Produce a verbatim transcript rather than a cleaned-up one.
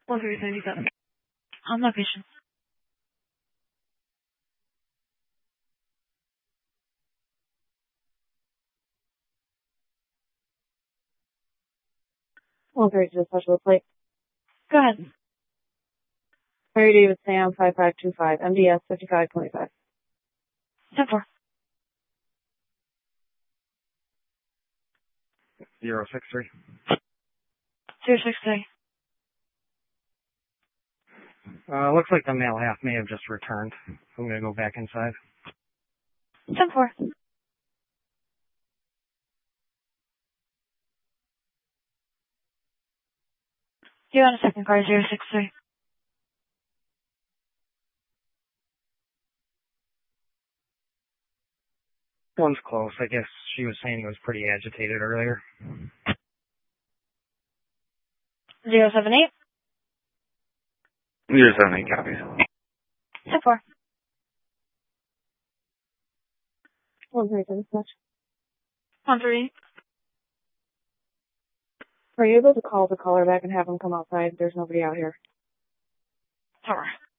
one three seven. On location. one three two special plate. Go ahead. Mary David Sam five five two five, M D S fifty-five twenty-five. ten four. Zero six three. Zero six three. Uh, looks like the male half may have just returned. I'm gonna go back inside. ten four. You on a second car, zero six three. One's close. I guess she was saying he was pretty agitated earlier. Zero seven eight. Zero seven eight copies. ten four. one three two dispatch. one three. Are you able to call the caller back and have him come outside? There's nobody out here. Four.